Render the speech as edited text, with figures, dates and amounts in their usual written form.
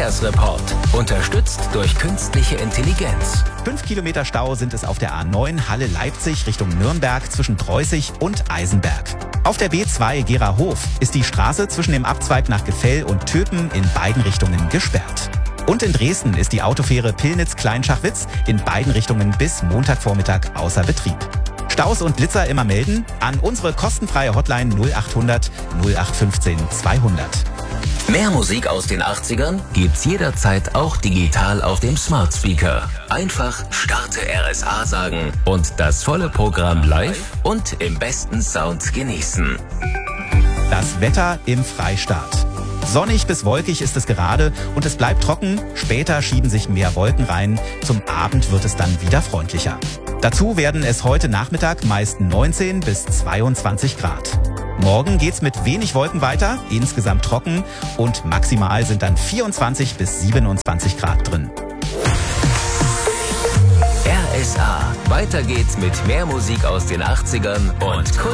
Verkehrsreport. Unterstützt durch künstliche Intelligenz. 5 Kilometer Stau sind es auf der A9 Halle-Leipzig Richtung Nürnberg zwischen Dreußig und Eisenberg. Auf der B2 Gera-Hof ist die Straße zwischen dem Abzweig nach Gefell und Töpen in beiden Richtungen gesperrt. Und in Dresden ist die Autofähre Pillnitz-Kleinschachwitz in beiden Richtungen bis Montagvormittag außer Betrieb. Staus und Blitzer immer melden an unsere kostenfreie Hotline 0800 0815 200. Mehr Musik aus den 80ern gibt's jederzeit auch digital auf dem Smart Speaker. Einfach Starte RSA sagen und das volle Programm live und im besten Sound genießen. Das Wetter im Freistaat. Sonnig bis wolkig ist es gerade und es bleibt trocken. Später schieben sich mehr Wolken rein. Zum Abend wird es dann wieder freundlicher. Dazu werden es heute Nachmittag meist 19 bis 22 Grad. Morgen geht's mit wenig Wolken weiter, insgesamt trocken und maximal sind dann 24 bis 27 Grad drin. RSA. Weiter geht's mit mehr Musik aus den 80ern und Kult.